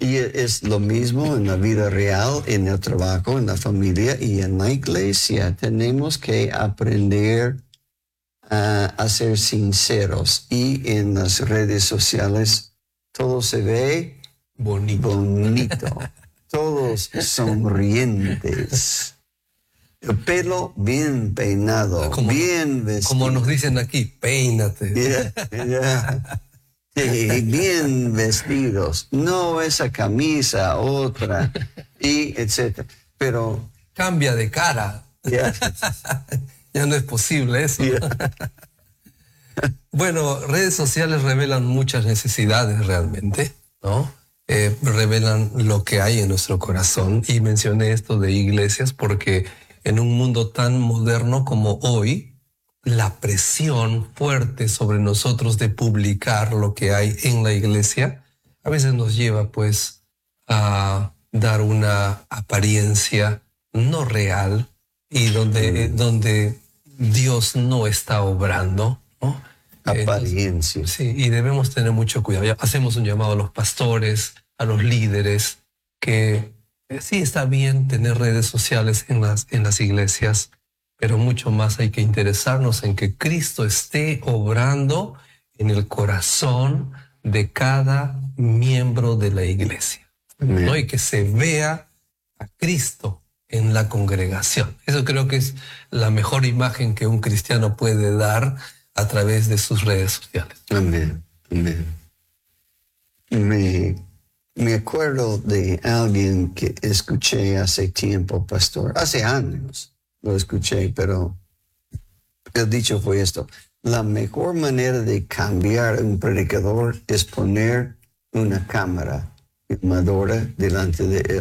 Y es lo mismo en la vida real, en el trabajo, en la familia y en la iglesia. Tenemos que aprender a ser sinceros. Y en las redes sociales todo se ve bonito. Todos sonrientes. El pelo bien peinado, bien vestido. Como nos dicen aquí, peínate. Sí, bien vestidos, no esa camisa, otra, y etcétera. Pero cambia de cara. Ya no es posible eso. Bueno, redes sociales revelan muchas necesidades realmente, ¿no? Revelan lo que hay en nuestro corazón. Y mencioné esto de iglesias porque en un mundo tan moderno como hoy, la presión fuerte sobre nosotros de publicar lo que hay en la iglesia a veces nos lleva pues a dar una apariencia no real y donde Dios no está obrando, ¿no? Apariencia. Sí, y debemos tener mucho cuidado. Hacemos un llamado a los pastores, a los líderes, que sí está bien tener redes sociales en las iglesias, pero mucho más hay que interesarnos en que Cristo esté obrando en el corazón de cada miembro de la iglesia, ¿no? Y que se vea a Cristo en la congregación. Eso creo que es la mejor imagen que un cristiano puede dar a través de sus redes sociales. Amén, amén. Me acuerdo de alguien que escuché hace tiempo, pastor, hace años lo escuché, pero el dicho fue esto: la mejor manera de cambiar un predicador es poner una cámara filmadora delante de él.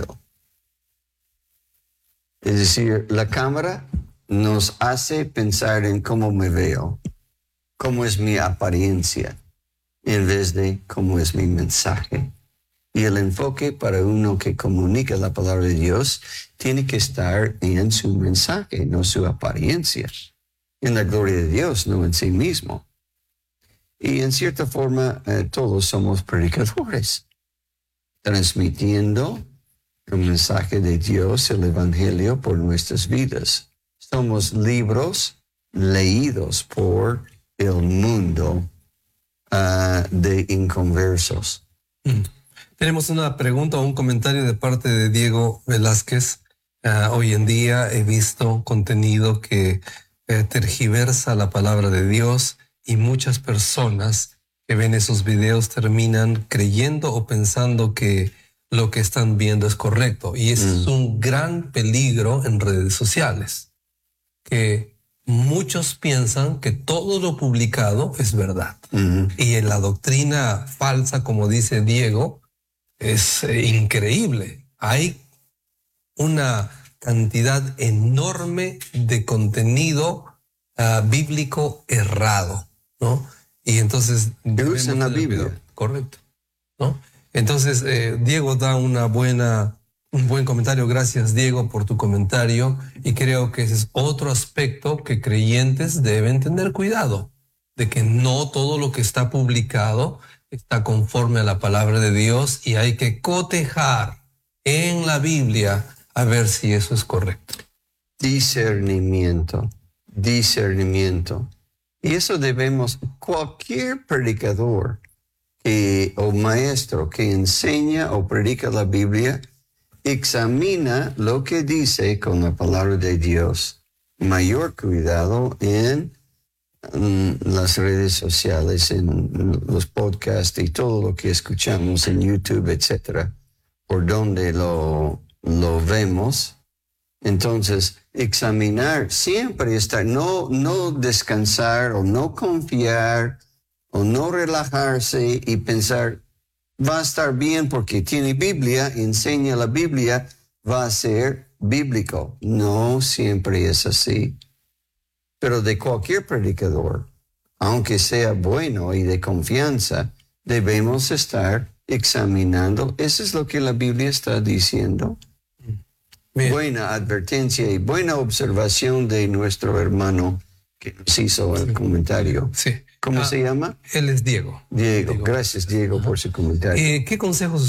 Es decir, la cámara nos hace pensar en cómo me veo, cómo es mi apariencia, en vez de cómo es mi mensaje. Y el enfoque para uno que comunica la palabra de Dios tiene que estar en su mensaje, no su apariencia, en la gloria de Dios, no en sí mismo. Y en cierta forma, todos somos predicadores, transmitiendo el mensaje de Dios, el Evangelio, por nuestras vidas. Somos libros leídos por el mundo de inconversos. Tenemos una pregunta o un comentario de parte de Diego Velázquez. Hoy en día he visto contenido que tergiversa la palabra de Dios y muchas personas que ven esos videos terminan creyendo o pensando que lo que están viendo es correcto. Y ese es un gran peligro en redes sociales, que muchos piensan que todo lo publicado es verdad. Y en la doctrina falsa, como dice Diego, es increíble. Hay una cantidad enorme de contenido bíblico errado, ¿no? Y entonces usan la Biblia. Cuidado. Correcto, ¿no? Entonces Diego da un buen comentario. Gracias, Diego, por tu comentario. Y creo que ese es otro aspecto que creyentes deben tener cuidado, de que no todo lo que está publicado está conforme a la palabra de Dios y hay que cotejar en la Biblia a ver si eso es correcto. Discernimiento. Y eso debemos, cualquier predicador o maestro que enseña o predica la Biblia, examina lo que dice con la palabra de Dios. Mayor cuidado en las redes sociales, en los podcasts y todo lo que escuchamos en YouTube, etcétera, por donde lo vemos. Entonces, examinar, siempre estar, no descansar o no confiar o no relajarse y pensar, va a estar bien porque tiene Biblia, enseña la Biblia, va a ser bíblico. No siempre es así. Pero de cualquier predicador, aunque sea bueno y de confianza, debemos estar examinando. Eso es lo que la Biblia está diciendo. Bien. Buena advertencia y buena observación de nuestro hermano que nos hizo el comentario. Sí. ¿Cómo se llama? Él es Diego. Diego. Gracias, Diego, por su comentario. ¿Qué consejos